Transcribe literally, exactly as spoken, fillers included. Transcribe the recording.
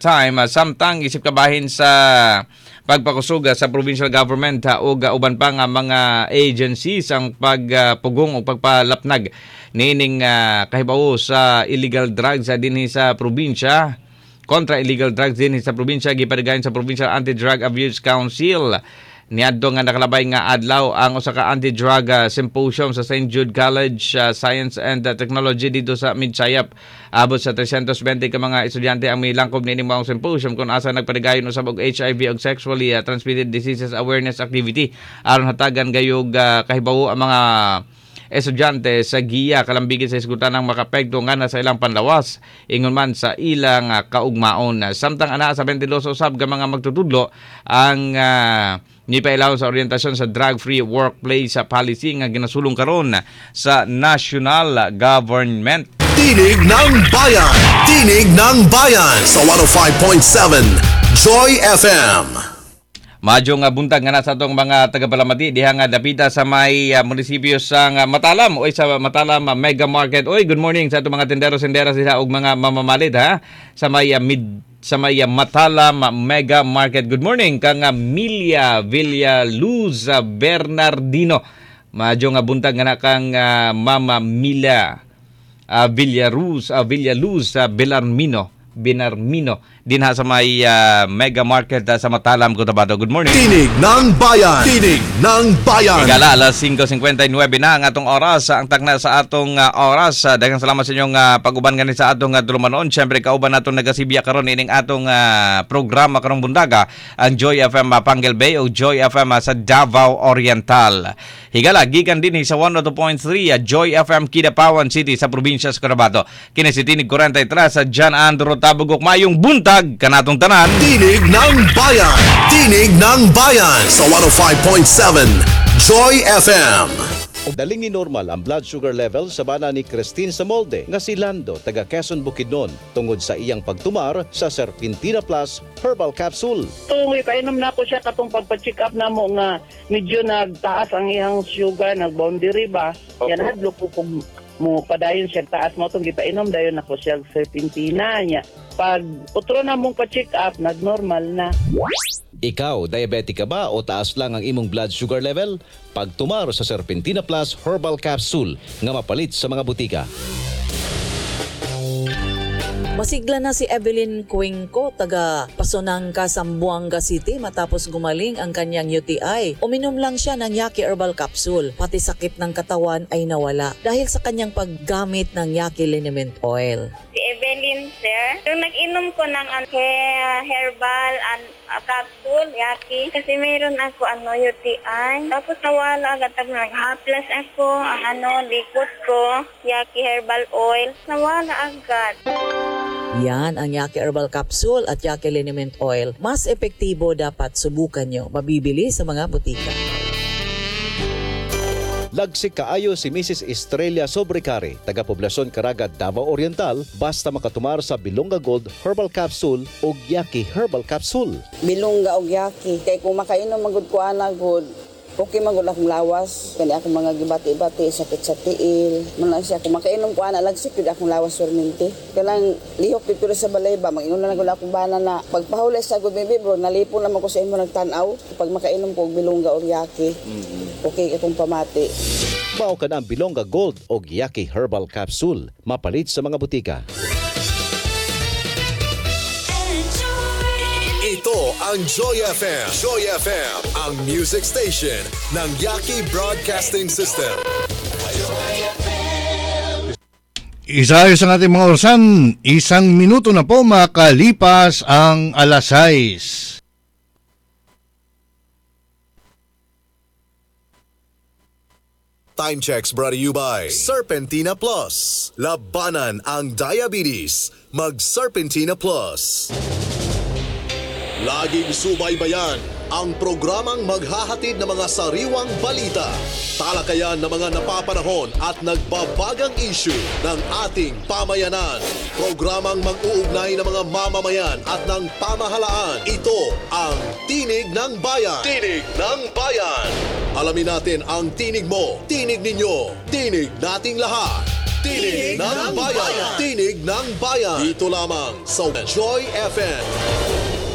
time, uh, samtang isip kabahin sa pagpakusuga sa provincial government ha, o uban pa nga mga agencies ang pagpugong uh, o pagpalapnag nining uh, kahibawo sa illegal drugs sa dinhi sa probinsya kontra illegal drugs dinhi sa probinsya gipadayon sa Provincial Anti-Drug Abuse Council. Niadto nga nakalabay nga adlaw ang usa ka anti-drug uh, symposium sa Saint Jude College uh, Science and uh, Technology dito sa Midsayap. Abot sa three hundred twenty ka mga estudyante ang milangkob niini mga symposium kung asa nagpadayon usab og H I V og sexually uh, transmitted diseases awareness activity aron hatagan gayog uh, kahibawo ang mga estudyante sa giya kalambigin sa isgutanang makapekto nga na sa ilang panlawas ingon man sa ilang uh, kaugmaon. Samtang ana sa twenty-two usab ka mga magtutudlo ang uh, nipailaw sa orientasyon sa drug-free workplace sa policy nga ginasulong karon sa national government. Tinig ng Bayan! Tinig ng Bayan sa one oh five point seven Joy F M. Madyo nga buntag nga na sa atong mga taga-Palamati diha nga dapita sa may uh, munisipyo sa uh, Matalam oy sa Matalam uh, Mega Market. Oy, good morning sa atong mga tendero-sendera sila og mga mamamalit ha sa may uh, mid sa may uh, Matalam uh, Mega Market. Good morning kang uh, Milia Villaluz uh, Bernardino. Madyo nga buntag nga na kang uh, Mama Mila uh, Villaruz uh, Villaluz uh, Belarmino Binarmino dinha sa may uh, Mega Market uh, sa Matalam, Cotabato. Good morning. Tinig ng Bayan. Tinig ng Bayan. Igala alas five fifty-nine na ang atong oras, ang tagna sa atong uh, oras. Uh, daghang salamat sa inyong uh, pag-uban gani sa atong uh, tulumanon. Syempre kauban natong nagasibya karon ining atong uh, programa karong bundaga ang Joy F M uh, Panguil Bay o Joy F M uh, sa Davao Oriental. Higala gikan dinhi sa one oh two point three uh, Joy F M Kidapawan City sa probinsya sa Cotabato. Kini si Tinig forty-three sa John Andrew Tabugok mayong buntag kanatong tanan. Tinig ng Bayan. Tinig ng Bayan sa one oh five point seven Joy F M. Daling ni normal ang blood sugar level sa bana ni Christine Samolde nga si Lando taga Quezon Bukidnon tungod sa iyang pagtumar sa Serpentina Plus Herbal Capsule. Tungoy painom na ko siya katong pagpa-check up na mo nga medyo nagtaas ang iyang sugar, nag-boundary ba? Okay. Yan hadlo ko kung mo padayon siya taas mo itong gipainom dayon ako siya Serpentina niya. Pag utro na mong pa-check up, nag-normal na. Ikaw, diabetic ka ba o taas lang ang imong blood sugar level? Pagtumar sa Serpentina Plus Herbal Capsule nga mapalit sa mga butika. Masigla na si Evelyn Cuenco, taga Pasonangka, Zamboanga City matapos gumaling ang kanyang U T I. Uminom lang siya ng Yaki Herbal Capsule, pati sakit ng katawan ay nawala dahil sa kanyang paggamit ng Yaki Liniment Oil. Si Evelyn, sir, yung nag-inom ko ng uh, herbal and uh, capsule, Yaki, kasi mayroon ako ano, U T I. Tapos nawala agad, nag-haplas ako, ang ano, liquid ko, Yaki Herbal Oil, nawala agad. Yan ang Yaki Herbal Capsule at Yaki Liniment Oil. Mas epektibo, dapat subukan nyo. Mabibili sa mga butika. Lagsik kaayo si Missus Estrella Sobrecari, taga Poblasyon Caraga, Davao Oriental, basta makatumar sa Bilonga Gold Herbal Capsule o Yaki Herbal Capsule. Bilonga o Yaki, kay kung makainom magud ko ana good, okay magud akong lawas, kani akong mga gibati-bati, sakit sa tiil. Man siya kung makainom ko ana lagsik gud akong lawas perminti. Kanang lihok dito sa balay ba, mag-inom na gud akong bana na pagpahuli sa gud bibi bro, nalipon naman ko sa imo nagtan-aw. Pag makainom ko og Bilonga o Yaki, mm-hmm. okay itong pamati. Mao ka na ang Bilonga Gold o Yaki Herbal Capsule, mapalit sa mga butika. Ito ang Joy F M. Joy F M, ang music station ng Yaki Broadcasting System. Isa sa ating mga orasan, isang minuto na po makalipas ang alas sais. Time checks brought to you by Serpentina Plus. Labanan ang diabetes. Mag Serpentina Plus. Laging subaybayan ang programang maghahatid ng mga sariwang balita, talakayan ng mga napapanahon at nagbabagang issue ng ating pamayanan. Programang mag-uugnay ng mga mamamayan at ng pamahalaan. Ito ang Tinig ng Bayan. Tinig ng Bayan. Alamin natin ang tinig mo, tinig ninyo, tinig nating lahat. Tinig ng Bayan. Tinig ng Bayan. Dito lamang sa Joy F M.